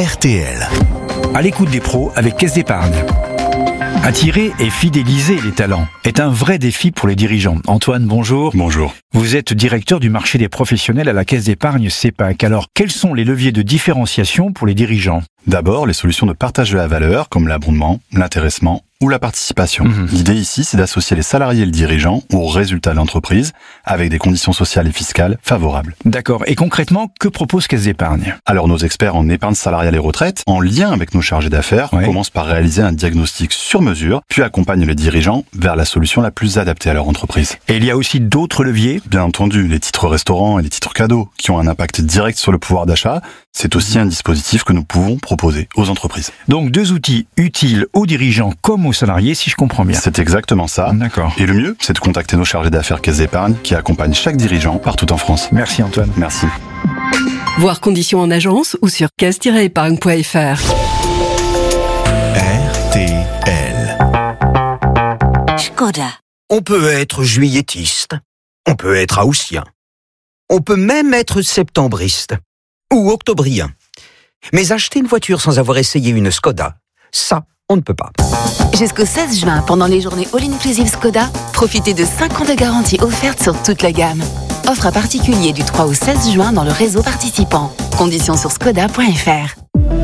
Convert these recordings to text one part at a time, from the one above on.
RTL. À l'écoute des pros avec Caisse d'Épargne. Attirer et fidéliser les talents est un vrai défi pour les dirigeants. Antoine, bonjour. Bonjour. Vous êtes directeur du marché des professionnels à la Caisse d'Épargne CEPAC. Alors, quels sont les leviers de différenciation pour les dirigeants ? D'abord, les solutions de partage de la valeur, comme l'abondement, l'intéressement ou la participation. L'idée ici, c'est d'associer les salariés et le dirigeant aux résultats de l'entreprise, avec des conditions sociales et fiscales favorables. D'accord. Et concrètement, que propose Caisse d'Épargne ? Alors, nos experts en épargne salariale et retraite, en lien avec nos chargés d'affaires, commencent par réaliser un diagnostic sur mesure, puis accompagnent les dirigeants vers la solution la plus adaptée à leur entreprise. Et il y a aussi d'autres leviers ? Bien entendu, les titres restaurants et les titres cadeaux, qui ont un impact direct sur le pouvoir d'achat, c'est aussi un dispositif que nous pouvons proposer aux entreprises. Donc 2 outils utiles aux dirigeants comme aux salariés, si je comprends bien. C'est exactement ça. D'accord. Et le mieux, c'est de contacter nos chargés d'affaires Caisse d'Épargne qui accompagnent chaque dirigeant partout en France. Merci Antoine. Merci. Voir conditions en agence ou sur caisse-épargne.fr. RTL. Škoda. On peut être juillettiste, on peut être haussien, on peut même être septembriste ou octobrien. Mais acheter une voiture sans avoir essayé une Škoda, ça, on ne peut pas. Jusqu'au 16 juin, pendant les journées All-Inclusive Škoda, profitez de 5 ans de garantie offerte sur toute la gamme. Offre à particulier du 3 au 16 juin dans le réseau participant. Conditions sur škoda.fr.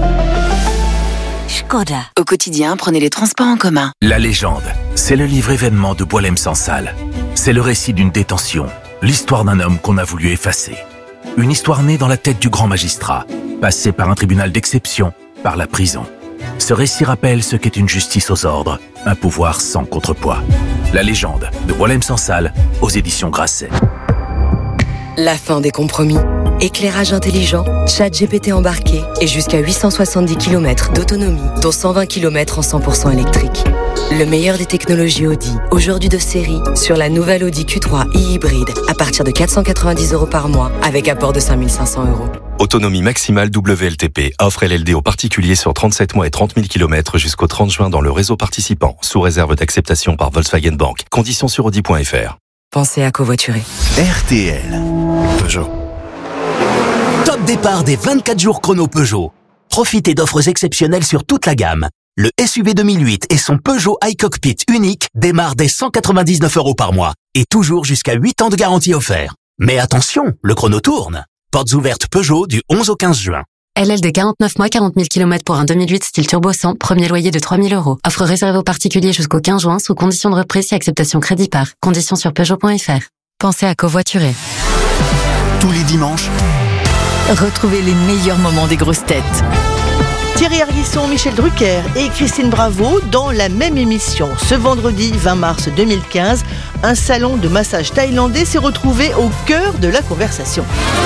Škoda. Au quotidien, prenez les transports en commun. La légende, c'est le livre événement de Boualem Sansal. C'est le récit d'une détention, l'histoire d'un homme qu'on a voulu effacer. Une histoire née dans la tête du grand magistrat, passée par un tribunal d'exception, par la prison. Ce récit rappelle ce qu'est une justice aux ordres, un pouvoir sans contrepoids. La légende de Boualem Sansal aux éditions Grasset. La fin des compromis. Éclairage intelligent, ChatGPT embarqué et jusqu'à 870 km d'autonomie, dont 120 km en 100% électrique. Le meilleur des technologies Audi, aujourd'hui de série, sur la nouvelle Audi Q3 e-hybride, à partir de 490 € par mois, avec apport de 5 500 €. Autonomie maximale WLTP. Offre LLD aux particuliers sur 37 mois et 30 000 km jusqu'au 30 juin dans le réseau participant, sous réserve d'acceptation par Volkswagen Bank. Conditions sur Audi.fr. Pensez à covoiturer. RTL. Peugeot. Top départ des 24 jours chrono Peugeot. Profitez d'offres exceptionnelles sur toute la gamme. Le SUV 2008 et son Peugeot iCockpit unique démarrent dès 199 € par mois et toujours jusqu'à 8 ans de garantie offert. Mais attention, le chrono tourne. Portes ouvertes Peugeot du 11 au 15 juin. LLD 49 mois, 40 000 km pour un 2008 style turbo 100, premier loyer de 3 000 €. Offre réservée aux particuliers jusqu'au 15 juin sous condition de reprise si acceptation crédit par. Conditions sur Peugeot.fr. Pensez à covoiturer. Tous les dimanches, retrouvez les meilleurs moments des grosses têtes. Thierry Ardisson, Michel Drucker et Christine Bravo dans la même émission. Ce vendredi 20 mars 2015, un salon de massage thaïlandais s'est retrouvé au cœur de la conversation.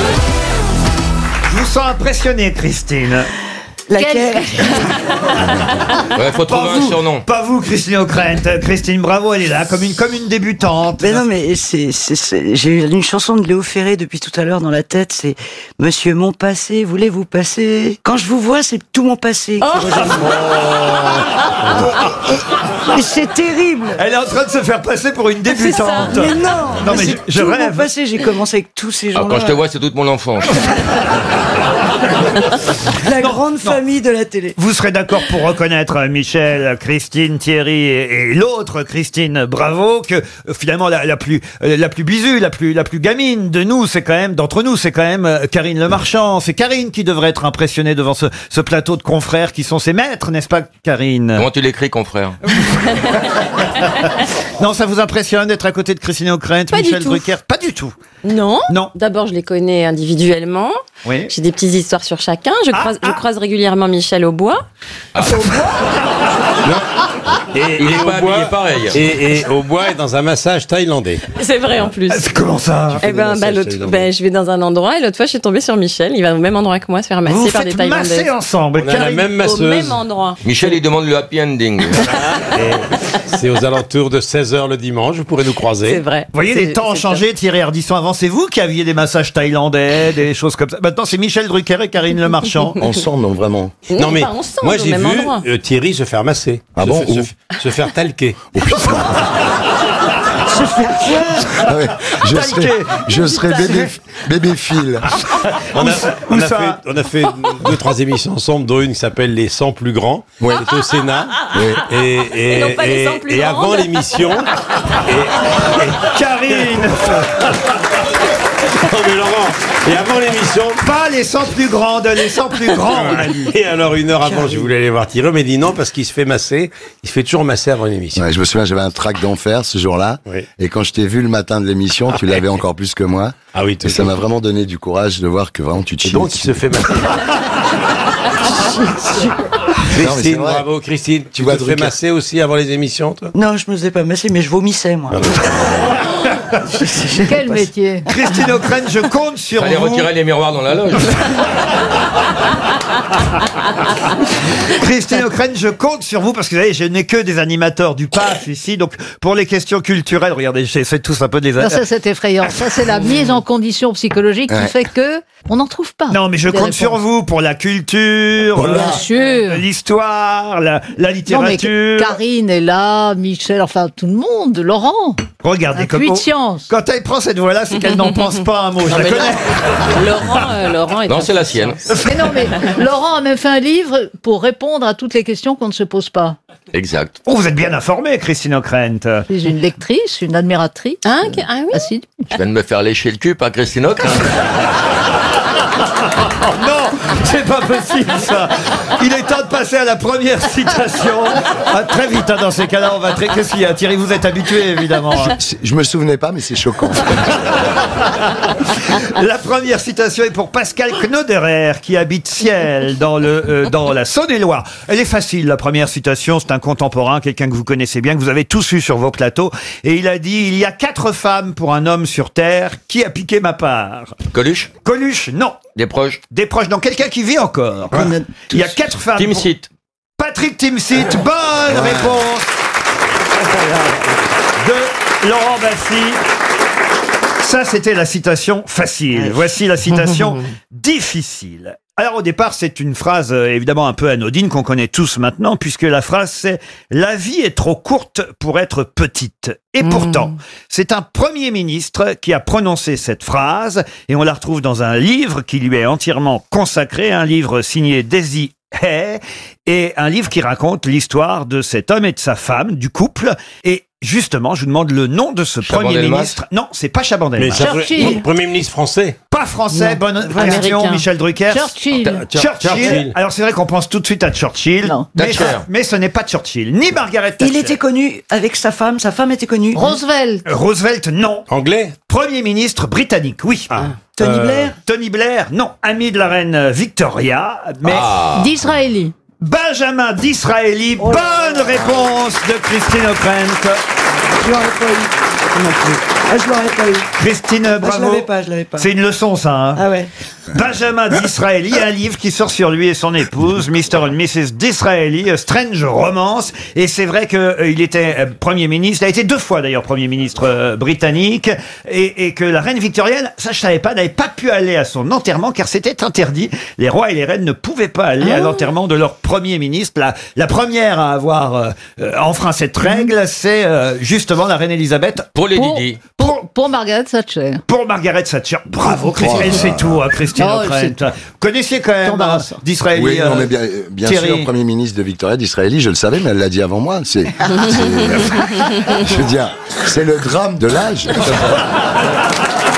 Je vous sens impressionnée, Christine. Laquelle ? Ouais, faut trouver un surnom. Pas vous, Christine O'Krent. Christine Bravo, elle est là comme une débutante. Mais non, mais j'ai une chanson de Léo Ferré depuis tout à l'heure dans la tête. C'est Monsieur mon passé, voulez-vous passer ? Quand je vous vois, c'est tout mon passé. Et c'est terrible. Elle est en train de se faire passer pour une débutante. Mais non. Non, mais je rêve. Mon passé, j'ai commencé avec tous ces gens-là. Quand je te vois, c'est toute mon enfance. La grande famille de la télé. Vous serez d'accord pour reconnaître, Michel, Christine, Thierry et l'autre Christine Bravo, que finalement la plus bisue, la plus gamine de nous, d'entre nous, c'est quand même Karine Le Marchand. C'est Karine qui devrait être impressionnée devant ce plateau de confrères qui sont ses maîtres, n'est-ce pas, Karine ? Comment tu l'écris, confrère ? Non, ça vous impressionne d'être à côté de Christine O'Krent, Michel Drucker ? Pas du tout. Non. Non. D'abord, je les connais individuellement. Oui. J'ai des petites histoires sur chacun. Je croise régulièrement Michel au bois. Au bois ? Il n'est pas habillé pareil. Et au bois et dans un massage thaïlandais. C'est vrai en plus. Comment ça ? Je vais dans un endroit et l'autre fois je suis tombée sur Michel. Il va au même endroit que moi se faire masser par des Thaïlandais. Masser ensemble. On a la même masseuse. Au même endroit. Michel, il demande le happy ending. C'est aux alentours de 16h le dimanche, vous pourrez nous croiser. C'est vrai. Vous voyez, les temps ont changé, Thierry Ardisson. Avant, c'est vous qui aviez des massages thaïlandais, des choses comme ça. Maintenant, c'est Michel Drucker et Karine Le Marchand. Ensemble, non, vraiment. Non, mais pas ensemble, moi, j'ai au même vu endroit. Thierry se faire masser. Ah bon ? Se faire talquer. Se faire quoi? Ah ouais, je serais bébé Phil. On a fait 2-3 émissions ensemble, dont une qui s'appelle Les 100 plus grands. Ouais. C'est au Sénat. Oui. Et avant l'émission. Karine. Non mais Laurent, et avant l'émission. Pas les 100 plus grandes, les 100 plus grands, on a dit. Et alors, une heure avant, je voulais aller voir Thierry, mais il dit non, parce qu'il se fait masser. Il se fait toujours masser avant une émission. Ouais, je me souviens, j'avais un trac d'enfer ce jour-là. Oui. Et quand je t'ai vu le matin de l'émission, tu l'avais encore plus que moi. Ah oui, et ça m'a vraiment donné du courage de voir que vraiment tu te chies. Donc, il se fait masser. Christine, bravo Christine. Tu te fais masser aussi avant les émissions, toi? Non, je me faisais pas masser, mais je vomissais, moi. Quel métier. Christine O'Krent, je compte sur Allez vous. retirer les miroirs dans la loge. Christine O'Krent, je compte sur vous parce que vous savez, je n'ai que des animateurs du PAF ici. Donc, pour les questions culturelles, regardez, j'essaie tous un peu de les... Non, ça c'est effrayant. Ça c'est la mise en condition psychologique qui fait que on n'en trouve pas. Non, mais je compte sur vous pour la culture, Bien sûr. l'histoire, la Non, mais littérature. Karine est là, Michel, enfin tout le monde, Laurent. Regardez Un puits de science. quand elle prend cette voix-là, c'est qu'elle n'en pense pas un mot. Je la connais. Laurent est Non, c'est la sienne. Mais non, mais Laurent a même fait un livre pour répondre à toutes les questions qu'on ne se pose pas. Exact. Oh, vous êtes bien informée, Christine O'Krent. Je suis une lectrice, une admiratrice. Ah oui. Assidue. Je viens de me faire lécher le cul par Christine O'Krent. Oh non, c'est pas possible ça. Il est temps de passer à la première citation. Ah, très vite, hein, dans ces cas-là, on va très... Qu'est-ce qu'il y a, Thierry? Vous êtes habitué, évidemment. Hein. Je me souvenais pas, mais c'est choquant. La première citation est pour Pascal Knoderer, qui habite Ciel, dans la Saône-et-Loire. Elle est facile, la première citation. C'est un contemporain, quelqu'un que vous connaissez bien, que vous avez tous eu sur vos plateaux. Et il a dit: il y a 4 femmes pour un homme sur Terre. Qui a piqué ma part? Coluche? Coluche, non. Des proches? Des proches, non. Quelqu'un qui vit encore. Il y a 4 femmes. Timsit. Patrick Timsit, bonne réponse de Laurent Baffy. Ça, c'était la citation facile. Voici la citation difficile. Alors au départ, c'est une phrase évidemment un peu anodine qu'on connaît tous maintenant, puisque la phrase c'est « La vie est trop courte pour être petite ». Et pourtant, c'est un Premier ministre qui a prononcé cette phrase, et on la retrouve dans un livre qui lui est entièrement consacré, un livre signé Daisy Hay, et un livre qui raconte l'histoire de cet homme et de sa femme, du couple. Et justement, je vous demande le nom de ce Premier ministre. Non, c'est pas Chaban-Delmas. Churchill. Premier ministre français. Pas français, bonne question, Américain. Michel Drucker. Churchill. Churchill. Alors c'est vrai qu'on pense tout de suite à Churchill, Non. mais ce n'est pas Churchill, ni Margaret Thatcher. Il était connu avec sa femme était connue. Roosevelt. Roosevelt, non. Anglais? Premier ministre britannique, oui. Tony Blair. Tony Blair, non. Ami de la reine Victoria, mais D'Israéli. Benjamin Disraeli. Bonne réponse de Christine O'Krent. Je l'aurais pas eu. Non plus. Ah, je l'aurais pas eu. Christine, bravo. Je l'avais pas. C'est une leçon, ça. Hein. Ah ouais. Benjamin Disraeli, un livre qui sort sur lui et son épouse, Mr. and Mrs. Disraeli, A Strange Romance. Et c'est vrai qu'il était Premier ministre, il a été 2 fois d'ailleurs Premier ministre britannique, et que la reine victorienne, ça je savais pas, n'avait pas pu aller à son enterrement car c'était interdit. Les rois et les reines ne pouvaient pas aller à l'enterrement de leur Premier ministre. La première à avoir enfreint cette règle, c'est justement la reine Elisabeth. Pour les Didi. Pour Margaret Thatcher. Pour Margaret Thatcher. Bravo, Christine. Elle sait tout, hein, Christine O'Krent. Vous connaissiez quand même d'Israéli. Oui, non, mais bien sûr, Premier ministre de Victoria d'Israéli, je le savais, mais elle l'a dit avant moi. Je veux dire, c'est le drame de l'âge.